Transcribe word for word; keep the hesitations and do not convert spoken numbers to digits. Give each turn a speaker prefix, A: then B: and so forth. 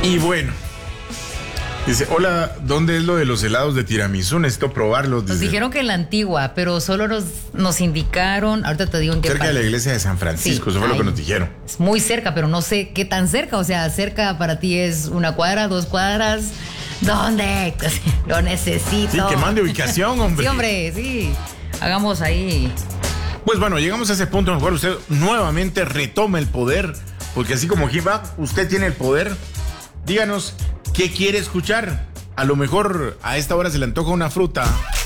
A: Y bueno, dice, hola, ¿dónde es lo de los helados de tiramisú? Necesito probarlos.
B: Nos
A: dice.
B: dijeron que en la Antigua, pero solo nos, nos indicaron, ahorita te digo en qué
A: Cerca
B: parte.
A: de la iglesia de San Francisco,
B: Sí,
A: eso fue lo
B: ahí.
A: que nos dijeron.
B: Es muy cerca, pero no sé qué tan cerca. O sea, cerca para ti es una cuadra, dos cuadras. ¿Dónde? Lo necesito.
A: Sí, que mande ubicación, hombre.
B: Sí, hombre, sí. Hagamos ahí.
A: Pues bueno, llegamos a ese punto en el cual usted nuevamente retoma el poder, porque así como Giva, usted tiene el poder. Díganos, ¿qué quiere escuchar? A lo mejor a esta hora se le antoja una fruta.